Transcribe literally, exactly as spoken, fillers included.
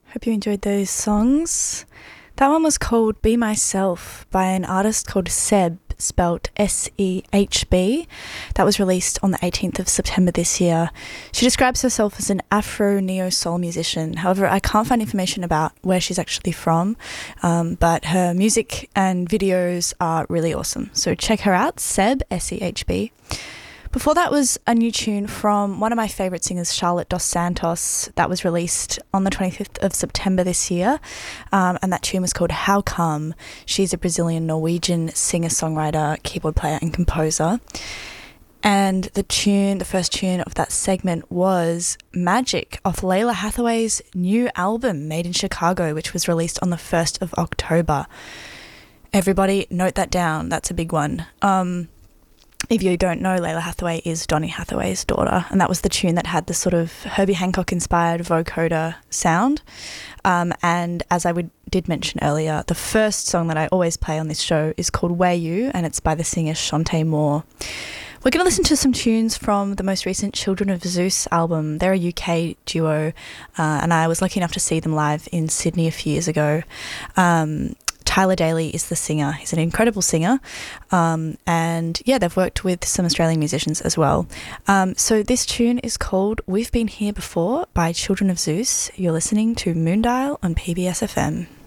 Hope you enjoyed those songs. That one was called Be Myself by an artist called Seb, spelt S E H B. That was released on the eighteenth of September this year. She describes herself as an Afro neo-soul musician. However, I can't find information about where she's actually from, um, but her music and videos are really awesome. So check her out, Seb, S E H B. Before that was a new tune from one of my favourite singers, Charlotte Dos Santos. That was released on the twenty-fifth of September this year, um, and that tune was called How Come. She's a Brazilian-Norwegian singer-songwriter, keyboard player and composer. And the tune, the first tune of that segment was Magic off Layla Hathaway's new album, Made in Chicago, which was released on the first of October. Everybody note that down. That's a big one. Um... If you don't know, Layla Hathaway is Donny Hathaway's daughter, and that was the tune that had the sort of Herbie Hancock-inspired vocoder sound. Um, and as I would, did mention earlier, the first song that I always play on this show is called Where You, and it's by the singer Shantae Moore. We're going to listen to some tunes from the most recent Children of Zeus album. They're a U K duo, uh, and I was lucky enough to see them live in Sydney a few years ago. Um, Tyler Daly is the singer. He's an incredible singer. Um, and yeah, they've worked with some Australian musicians as well. Um, so this tune is called We've Been Here Before by Children of Zeus. You're listening to Moondial on P B S F M.